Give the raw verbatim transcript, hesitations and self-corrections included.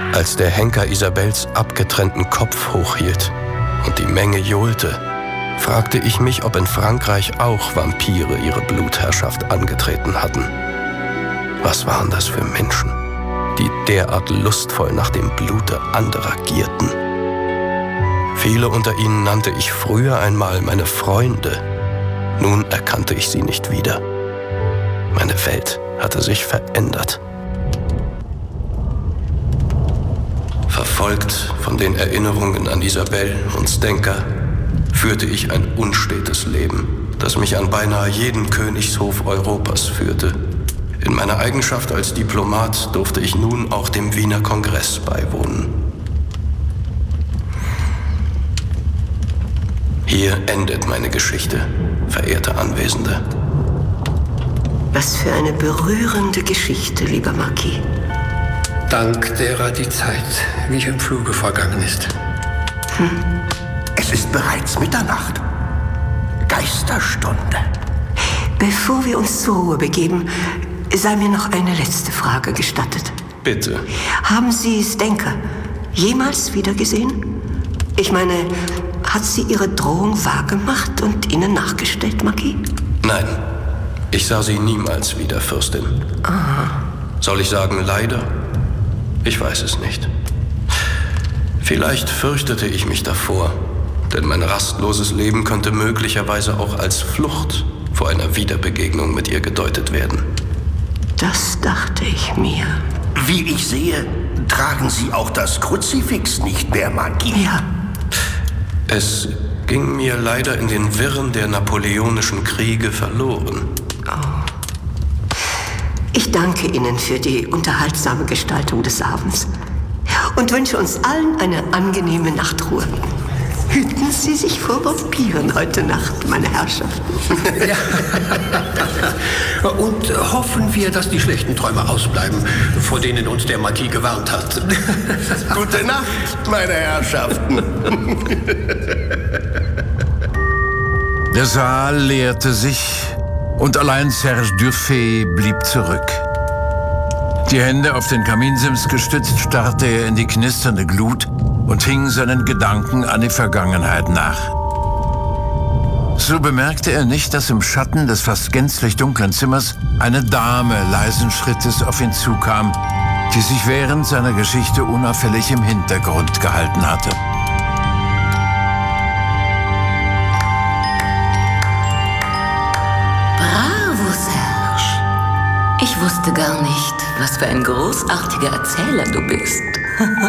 Als der Henker Isabels abgetrennten Kopf hochhielt und die Menge johlte, fragte ich mich, ob in Frankreich auch Vampire ihre Blutherrschaft angetreten hatten. Was waren das für Menschen, die derart lustvoll nach dem Blute anderer gierten? Viele unter ihnen nannte ich früher einmal meine Freunde. Nun erkannte ich sie nicht wieder. Meine Welt hatte sich verändert. Verfolgt von den Erinnerungen an Isabel und Zdenka, führte ich ein unstetes Leben, das mich an beinahe jeden Königshof Europas führte. In meiner Eigenschaft als Diplomat durfte ich nun auch dem Wiener Kongress beiwohnen. Hier endet meine Geschichte, verehrte Anwesende. Was für eine berührende Geschichte, lieber Marquis. Dank derer die Zeit wie im Fluge vergangen ist. Hm. Es ist bereits Mitternacht. Geisterstunde. Bevor wir uns zur Ruhe begeben, sei mir noch eine letzte Frage gestattet. Bitte. Haben Sie Zdenka jemals wiedergesehen? Ich meine, hat sie ihre Drohung wahrgemacht und Ihnen nachgestellt, Marquis? Nein, ich sah sie niemals wieder, Fürstin. Aha. Soll ich sagen, leider? Ich weiß es nicht. Vielleicht fürchtete ich mich davor, denn mein rastloses Leben könnte möglicherweise auch als Flucht vor einer Wiederbegegnung mit ihr gedeutet werden. Das dachte ich mir. Wie ich sehe, tragen Sie auch das Kruzifix nicht mehr, Marquis. Ja. Es ging mir leider in den Wirren der napoleonischen Kriege verloren. Oh. Ich danke Ihnen für die unterhaltsame Gestaltung des Abends und wünsche uns allen eine angenehme Nachtruhe. Hüten Sie sich vor Vampiren heute Nacht, meine Herrschaften. Ja. Und hoffen wir, dass die schlechten Träume ausbleiben, vor denen uns der Marquis gewarnt hat. Gute Nacht, meine Herrschaften. Der Saal leerte sich und allein Serge Durfet blieb zurück. Die Hände auf den Kaminsims gestützt, starrte er in die knisternde Glut und hing seinen Gedanken an die Vergangenheit nach. So bemerkte er nicht, dass im Schatten des fast gänzlich dunklen Zimmers eine Dame leisen Schrittes auf ihn zukam, die sich während seiner Geschichte unauffällig im Hintergrund gehalten hatte. Bravo, Serge. Ich wusste gar nicht, was für ein großartiger Erzähler du bist.